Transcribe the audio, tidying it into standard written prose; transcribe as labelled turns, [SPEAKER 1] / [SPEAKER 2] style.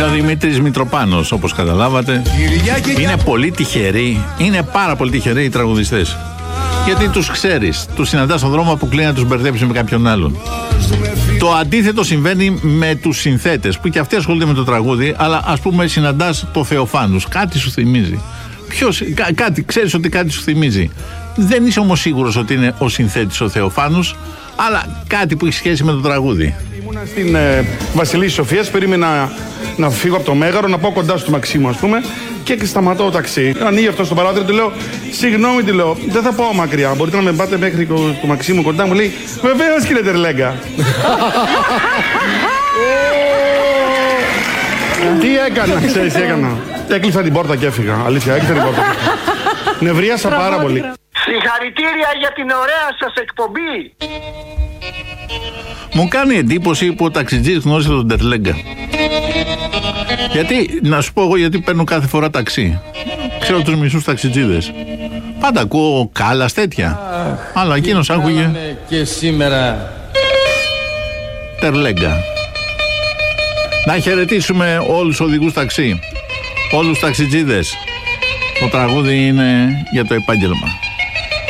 [SPEAKER 1] Είναι ο Δημήτρης Μητροπάνος, όπως καταλάβατε. Είναι πολύ τυχεροί, είναι πάρα πολύ τυχεροί οι τραγουδιστές. Γιατί τους ξέρεις, τους συναντάς στον δρόμο, αποκλείει να τους μπερδέψεις με κάποιον άλλον. Το αντίθετο συμβαίνει με τους συνθέτες, που και αυτοί ασχολούνται με το τραγούδι, αλλά ας πούμε συναντάς το Θεοφάνους. Κάτι σου θυμίζει. Ξέρεις ότι κάτι σου θυμίζει. Δεν είσαι όμως σίγουρος ότι είναι ο συνθέτης ο Θεοφάνους, αλλά κάτι που έχει σχέση με το τραγούδι.
[SPEAKER 2] Ήμουνα στην Βασιλής Σοφίας, περίμενα να φύγω από το Μέγαρο, να πάω κοντά στο Μαξίμου, ας πούμε, και σταματώ το ταξί. Ανοίγει αυτό στο παράθυρο, του λέω: συγγνώμη, του λέω, δεν θα πάω μακριά. Μπορείτε να με πάτε μέχρι το Μαξίμου κοντά? Μου λέει: βεβαίως, κύριε Τερλέγκα. Τι έκανα, ξέρεις τι έκανα? Έκλεισα την πόρτα και έφυγα. Αλήθεια, έκλεισα την πόρτα. Νευρίασα πάρα πολύ.
[SPEAKER 3] Συγχαρητήρια για την ωραία σας εκπομπή.
[SPEAKER 1] Μου κάνει εντύπωση που ο ταξιτζής γνώρισε τον Τερλέγκα. Γιατί, να σου πω εγώ γιατί παίρνω κάθε φορά ταξί. Ξέρω τους μισούς ταξιτζίδες. Πάντα ακούω Κάλλας τέτοια. Αλλά εκείνος άκουγε
[SPEAKER 4] και σήμερα
[SPEAKER 1] Τερλέγκα. Να χαιρετήσουμε όλους τους οδηγούς ταξί, όλους τους ταξιτζίδες. Το τραγούδι είναι για το επάγγελμα.